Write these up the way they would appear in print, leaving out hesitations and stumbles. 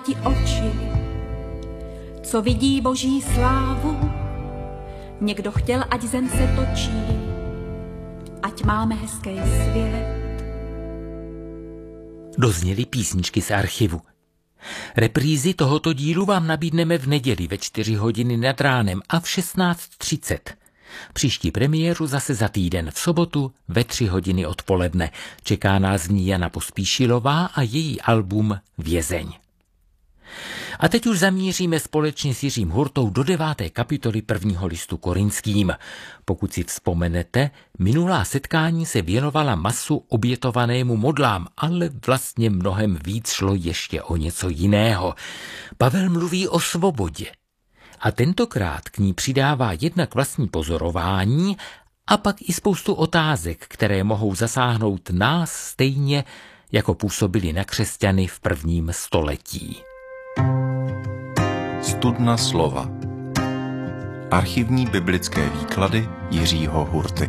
ti oči, co vidí boží slávu. Někdo chtěl, ať zem se točí, ať máme hezký svět. Dozněly písničky z archivu. Reprízy tohoto dílu vám nabídneme v neděli ve 4 hodiny nad ránem a v 16:30. Příští premiéru zase za týden v sobotu ve 3 hodiny odpoledne. Čeká nás v ní Jana Pospíšilová a její album Vězeň. A teď už zamíříme společně s Jiřím Hurtou do 9. kapitoly 1. listu Korinským. Pokud si vzpomenete, minulá setkání se věnovala masu obětovanému modlám, ale vlastně mnohem víc šlo ještě o něco jiného. Pavel mluví o svobodě. A tentokrát k ní přidává jednak vlastní pozorování a pak i spoustu otázek, které mohou zasáhnout nás stejně, jako působili na křesťany v 1. století. Studna slova. Archivní biblické výklady Jiřího Hurty.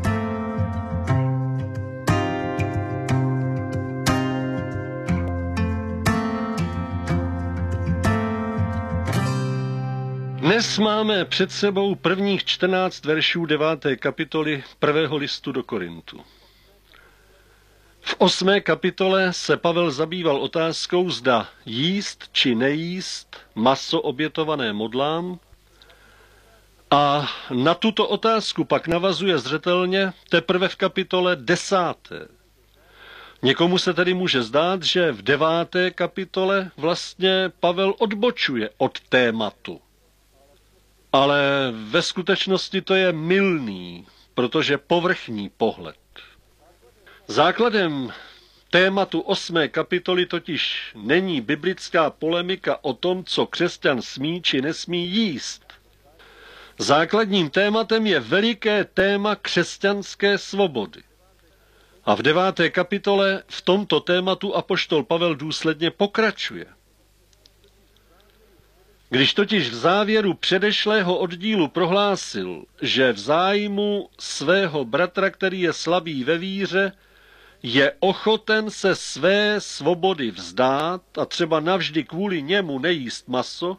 Dnes máme před sebou prvních 14 veršů 9. kapitoly 1. listu do Korintu. V 8. kapitole se Pavel zabýval otázkou, zda jíst či nejíst maso obětované modlám, a na tuto otázku pak navazuje zřetelně teprve v kapitole 10. Někomu se tedy může zdát, že v 9. kapitole vlastně Pavel odbočuje od tématu. Ale ve skutečnosti to je mylný, protože povrchní pohled. Základem tématu 8. kapitoly totiž není biblická polemika o tom, co křesťan smí či nesmí jíst. Základním tématem je veliké téma křesťanské svobody. A v 9. kapitole v tomto tématu apoštol Pavel důsledně pokračuje. Když totiž v závěru předešlého oddílu prohlásil, že v zájmu svého bratra, který je slabý ve víře, je ochoten se své svobody vzdát a třeba navždy kvůli němu nejíst maso,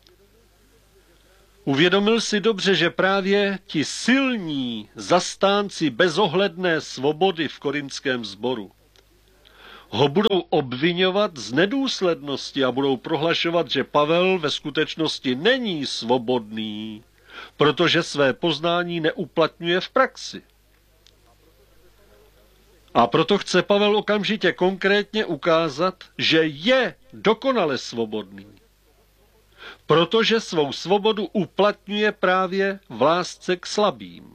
uvědomil si dobře, že právě ti silní zastánci bezohledné svobody v korinském sboru ho budou obviňovat z nedůslednosti a budou prohlašovat, že Pavel ve skutečnosti není svobodný, protože své poznání neuplatňuje v praxi. A proto chce Pavel okamžitě konkrétně ukázat, že je dokonale svobodný, protože svou svobodu uplatňuje právě v lásce k slabým.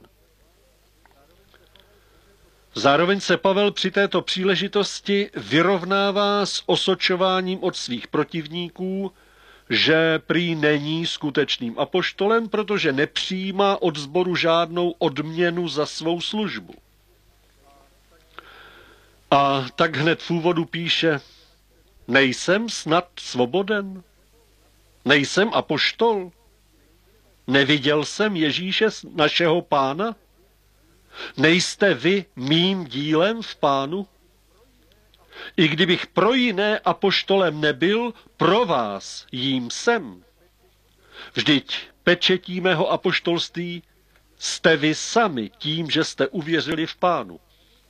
Zároveň se Pavel při této příležitosti vyrovnává s osočováním od svých protivníků, že prý není skutečným apoštolem, protože nepřijímá od sboru žádnou odměnu za svou službu. A tak hned v úvodu píše, nejsem snad svoboden? Nejsem apoštol? Neviděl jsem Ježíše našeho Pána? Nejste vy mým dílem v Pánu? I kdybych pro jiné apoštolem nebyl, pro vás jím jsem. Vždyť pečetí mého apoštolství jste vy sami tím, že jste uvěřili v Pánu.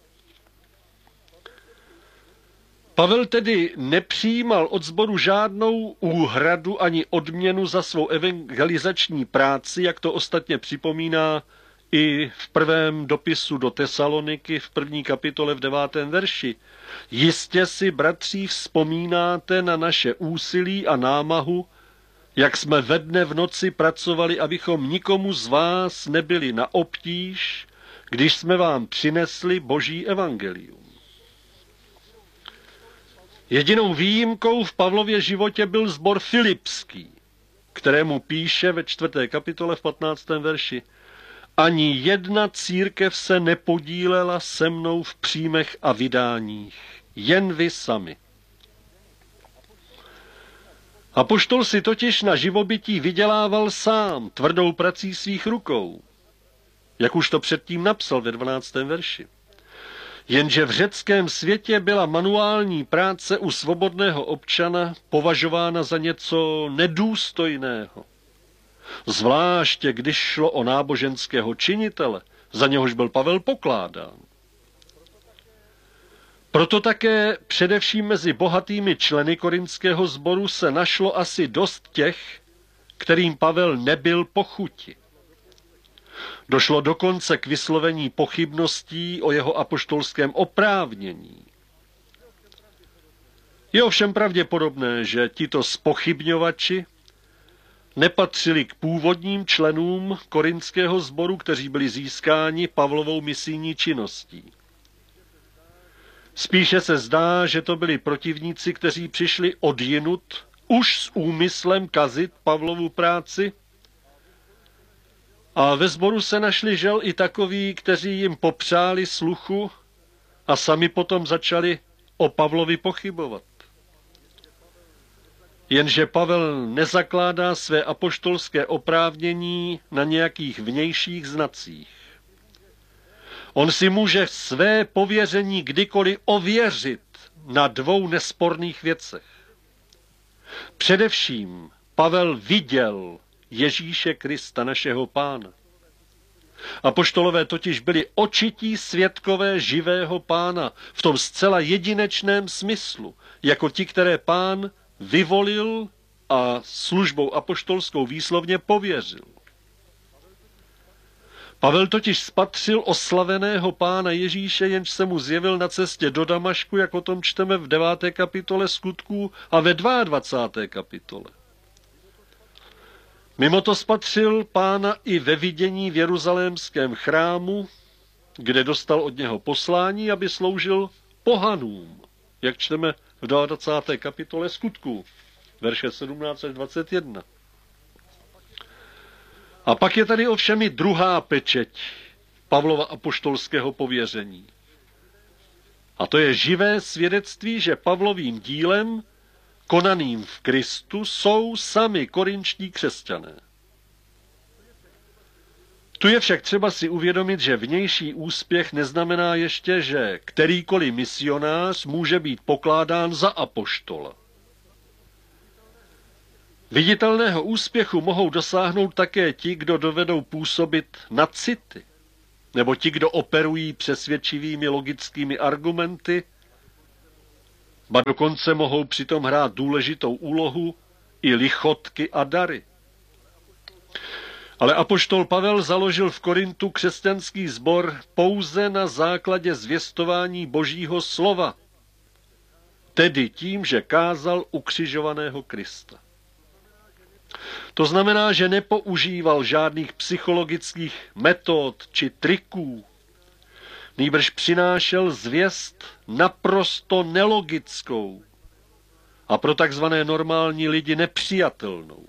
Pavel tedy nepřijímal od sboru žádnou úhradu ani odměnu za svou evangelizační práci, jak to ostatně připomíná i v prvém dopisu do Tesaloniky v 1. kapitole v 9. verši. Jistě si, bratři, vzpomínáte na naše úsilí a námahu, jak jsme ve dne v noci pracovali, abychom nikomu z vás nebyli na obtíž, když jsme vám přinesli Boží evangelium. Jedinou výjimkou v Pavlově životě byl sbor Filipský, kterému píše ve 4. kapitole v 15. verši. Ani jedna církev se nepodílela se mnou v příjmech a vydáních, jen vy sami. Apoštol si totiž na živobytí vydělával sám, tvrdou prací svých rukou, jak už to předtím napsal ve 12. verši. Jenže v řeckém světě byla manuální práce u svobodného občana považována za něco nedůstojného. Zvláště když šlo o náboženského činitele, za něhož byl Pavel pokládán. Proto také především mezi bohatými členy korinského sboru se našlo asi dost těch, kterým Pavel nebyl po chuti. Došlo dokonce k vyslovení pochybností o jeho apoštolském oprávnění. Je ovšem pravděpodobné, že tito zpochybňovači nepatřili k původním členům korinského sboru, kteří byli získáni Pavlovou misijní činností. Spíše se zdá, že to byli protivníci, kteří přišli odjinud už s úmyslem kazit Pavlovu práci. A ve sboru se našli žel i takoví, kteří jim popřáli sluchu a sami potom začali o Pavlovi pochybovat. Jenže Pavel nezakládá své apoštolské oprávnění na nějakých vnějších znacích. On si může své pověření kdykoliv ověřit na dvou nesporných věcech. Především Pavel viděl Ježíše Krista, našeho Pána. Apoštolové totiž byli očití svědkové živého Pána v tom zcela jedinečném smyslu, jako ti, které Pán vyvolil a službou apoštolskou výslovně pověřil. Pavel totiž spatřil oslaveného Pána Ježíše, jenž se mu zjevil na cestě do Damašku, jak o tom čteme v 9. kapitole Skutků a ve 22. kapitole. Mimo to spatřil Pána i ve vidění v jeruzalémském chrámu, kde dostal od něho poslání, aby sloužil pohanům, jak čteme v 22. kapitole Skutků, verše 17 až 21. A pak je tady ovšem i druhá pečeť Pavlova apoštolského pověření. A to je živé svědectví, že Pavlovým dílem, konaným v Kristu, jsou sami korinští křesťané. Tu je však třeba si uvědomit, že vnější úspěch neznamená ještě, že kterýkoliv misionář může být pokládán za apoštola. Viditelného úspěchu mohou dosáhnout také ti, kdo dovedou působit na city, nebo ti, kdo operují přesvědčivými logickými argumenty, ba dokonce mohou přitom hrát důležitou úlohu i lichotky a dary. Ale apoštol Pavel založil v Korintu křesťanský sbor pouze na základě zvěstování Božího slova, tedy tím, že kázal ukřižovaného Krista. To znamená, že nepoužíval žádných psychologických metod či triků, nýbrž přinášel zvěst naprosto nelogickou a pro takzvané normální lidi nepřijatelnou.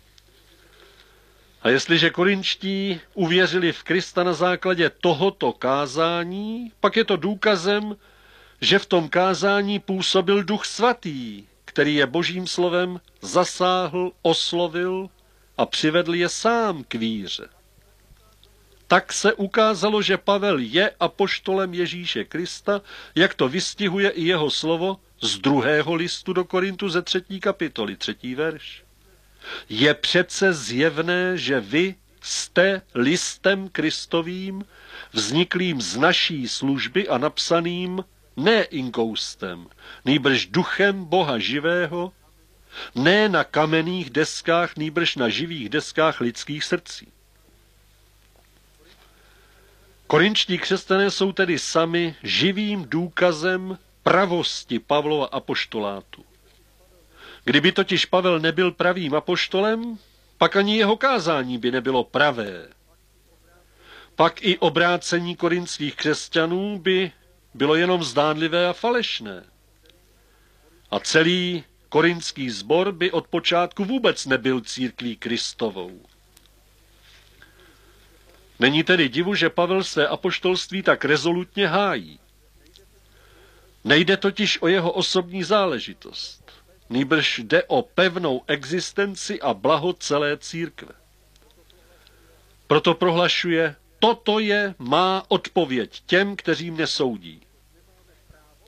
A jestliže korinští uvěřili v Krista na základě tohoto kázání, pak je to důkazem, že v tom kázání působil Duch Svatý, který je Božím slovem zasáhl, oslovil a přivedl je sám k víře. Tak se ukázalo, že Pavel je apoštolem Ježíše Krista, jak to vystihuje i jeho slovo z 2. listu do Korintu ze 3. kapitoly, 3. verš. Je přece zjevné, že vy jste listem Kristovým, vzniklým z naší služby a napsaným ne inkoustem, nýbrž duchem Boha živého, ne na kamenných deskách, nýbrž na živých deskách lidských srdcí. Korinští křesťané jsou tedy sami živým důkazem pravosti Pavlova apoštolátu. Kdyby totiž Pavel nebyl pravým apoštolem, pak ani jeho kázání by nebylo pravé. Pak i obrácení korintských křesťanů by bylo jenom zdánlivé a falešné. A celý korintský sbor by od počátku vůbec nebyl církví Kristovou. Není tedy divu, že Pavel své apoštolství tak rezolutně hájí. Nejde totiž o jeho osobní záležitost, nýbrž jde o pevnou existenci a blaho celé církve. Proto prohlašuje, toto je má odpověď těm, kteří mě soudí.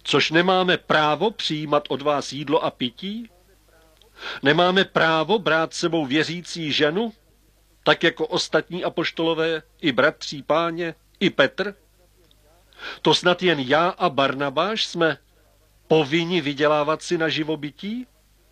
Což nemáme právo přijímat od vás jídlo a pití? Nemáme právo brát sebou věřící ženu, tak jako ostatní apoštolové, i bratří Páně, i Petr? To snad jen já a Barnabáš jsme povinni vydělávat si na živobytí?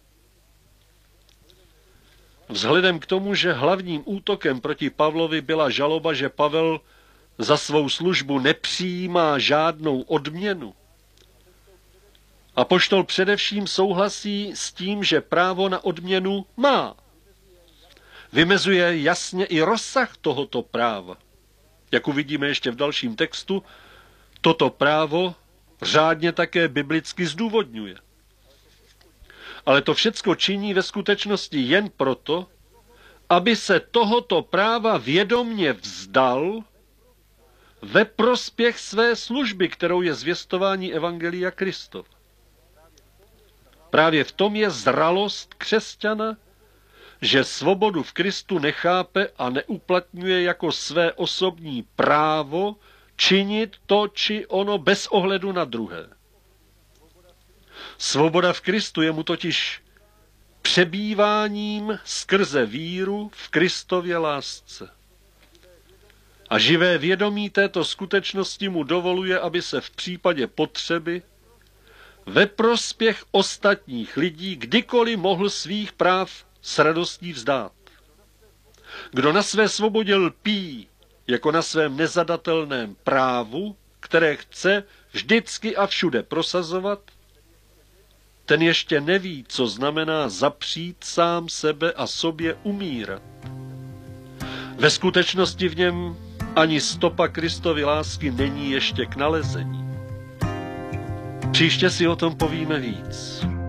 Vzhledem k tomu, že hlavním útokem proti Pavlovi byla žaloba, že Pavel za svou službu nepřijímá žádnou odměnu, apoštol především souhlasí s tím, že právo na odměnu má. Vymezuje jasně i rozsah tohoto práva. Jak uvidíme ještě v dalším textu, toto právo řádně také biblicky zdůvodňuje. Ale to všecko činí ve skutečnosti jen proto, aby se tohoto práva vědomně vzdal ve prospěch své služby, kterou je zvěstování evangelia Kristova. Právě v tom je zralost křesťana, že svobodu v Kristu nechápe a neuplatňuje jako své osobní právo činit to či ono bez ohledu na druhé. Svoboda v Kristu je mu totiž přebýváním skrze víru v Kristově lásce. A živé vědomí této skutečnosti mu dovoluje, aby se v případě potřeby ve prospěch ostatních lidí kdykoliv mohl svých práv s radostí vzdát. Kdo na své svobodě lpí jako na svém nezadatelném právu, které chce vždycky a všude prosazovat, ten ještě neví, co znamená zapřít sám sebe a sobě umírat. Ve skutečnosti v něm ani stopa Kristovy lásky není ještě k nalezení. Příště si o tom povíme víc.